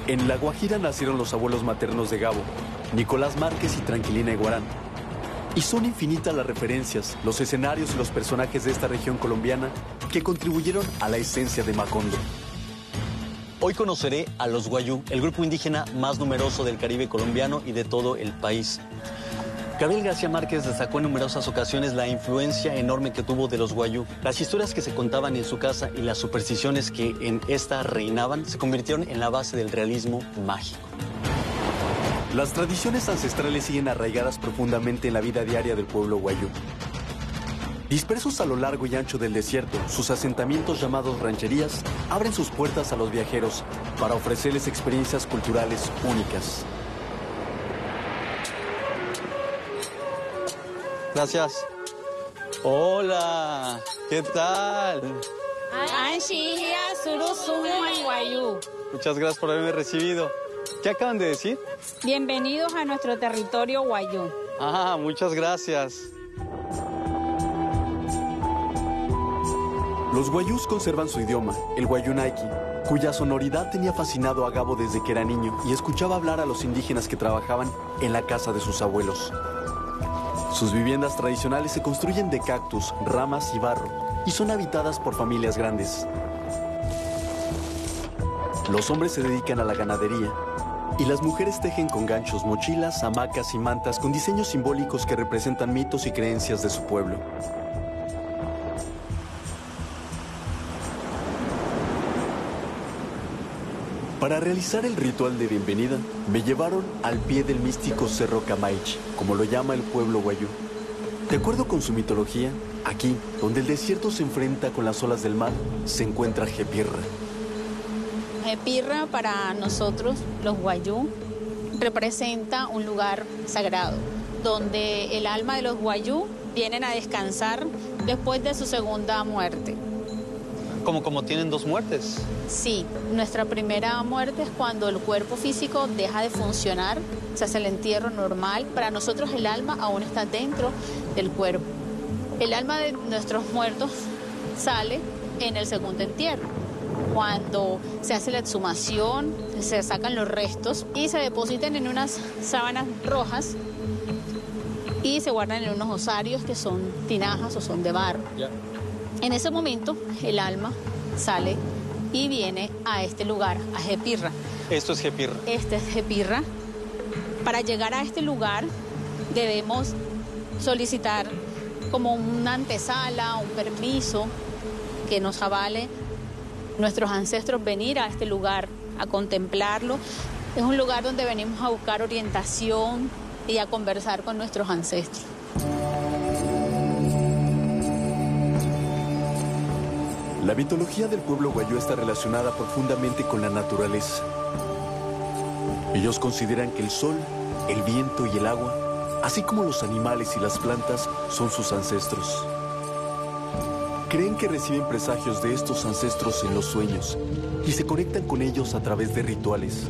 En La Guajira nacieron los abuelos maternos de Gabo, Nicolás Márquez y Tranquilina Iguarán. Y son infinitas las referencias, los escenarios y los personajes de esta región colombiana que contribuyeron a la esencia de Macondo. Hoy conoceré a los Wayuu, el grupo indígena más numeroso del Caribe colombiano y de todo el país. Gabriel García Márquez destacó en numerosas ocasiones la influencia enorme que tuvo de los Wayuu. Las historias que se contaban en su casa y las supersticiones que en esta reinaban se convirtieron en la base del realismo mágico. Las tradiciones ancestrales siguen arraigadas profundamente en la vida diaria del pueblo Wayuu. Dispersos a lo largo y ancho del desierto, sus asentamientos llamados rancherías abren sus puertas a los viajeros para ofrecerles experiencias culturales únicas. Gracias. Hola, ¿qué tal? Muchas gracias por haberme recibido. ¿Qué acaban de decir? Bienvenidos a nuestro territorio Wayuu. Muchas gracias. Los Wayús conservan su idioma, el Wayuunaiki, cuya sonoridad tenía fascinado a Gabo desde que era niño y escuchaba hablar a los indígenas que trabajaban en la casa de sus abuelos. Sus viviendas tradicionales se construyen de cactus, ramas y barro y son habitadas por familias grandes. Los hombres se dedican a la ganadería y las mujeres tejen con ganchos, mochilas, hamacas y mantas con diseños simbólicos que representan mitos y creencias de su pueblo. Para realizar el ritual de bienvenida, me llevaron al pie del místico Cerro Camaiche, como lo llama el pueblo Wayuu. De acuerdo con su mitología, aquí, donde el desierto se enfrenta con las olas del mar, se encuentra Jepirra. Jepirra para nosotros, los Wayuu, representa un lugar sagrado, donde el alma de los Wayuu vienen a descansar después de su segunda muerte. Como tienen dos muertes. Sí, nuestra primera muerte es cuando el cuerpo físico deja de funcionar, se hace el entierro normal. Para nosotros el alma aún está dentro del cuerpo. El alma de nuestros muertos sale en el segundo entierro, cuando se hace la exhumación, se sacan los restos y se depositan en unas sábanas rojas y se guardan en unos osarios que son tinajas o son de barro. Ya. En ese momento, el alma sale y viene a este lugar, a Jepirra. Esto es Jepirra. Este es Jepirra. Para llegar a este lugar, debemos solicitar como una antesala, un permiso que nos avale nuestros ancestros venir a este lugar, a contemplarlo. Es un lugar donde venimos a buscar orientación y a conversar con nuestros ancestros. La mitología del pueblo Wayuu está relacionada profundamente con la naturaleza. Ellos consideran que el sol, el viento y el agua, así como los animales y las plantas, son sus ancestros. Creen que reciben presagios de estos ancestros en los sueños y se conectan con ellos a través de rituales.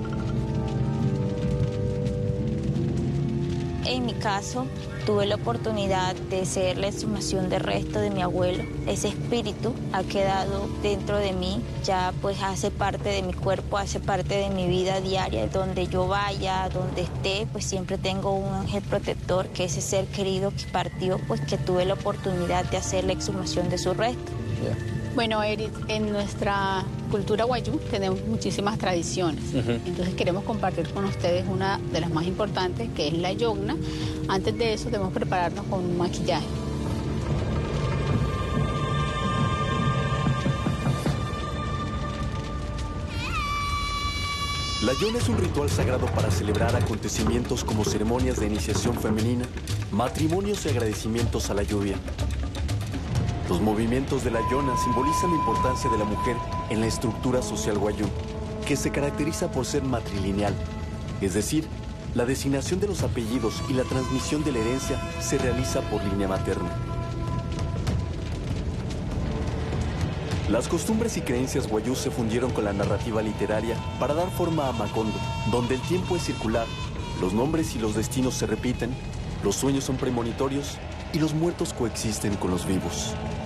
En mi caso, tuve la oportunidad de hacer la exhumación de resto de mi abuelo. Ese espíritu ha quedado dentro de mí, ya pues hace parte de mi cuerpo, hace parte de mi vida diaria. Donde yo vaya, donde esté, pues siempre tengo un ángel protector, que ese ser querido que partió, pues que tuve la oportunidad de hacer la exhumación de su resto. Bueno, Eric, en nuestra cultura Wayuu tenemos muchísimas tradiciones. Entonces queremos compartir con ustedes una de las más importantes, que es la yogna. Antes de eso debemos prepararnos con un maquillaje. La yogna es un ritual sagrado para celebrar acontecimientos como ceremonias de iniciación femenina, matrimonios y agradecimientos a la lluvia. Los movimientos de la yona simbolizan la importancia de la mujer en la estructura social Wayuu, que se caracteriza por ser matrilineal, es decir, la designación de los apellidos y la transmisión de la herencia se realiza por línea materna. Las costumbres y creencias Wayuu se fundieron con la narrativa literaria para dar forma a Macondo, donde el tiempo es circular, los nombres y los destinos se repiten, los sueños son premonitorios y los muertos coexisten con los vivos.